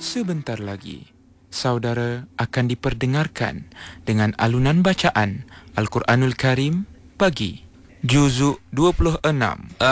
Sebentar lagi, saudara akan diperdengarkan dengan alunan bacaan Al-Quranul Karim pagi, Juzuk 26.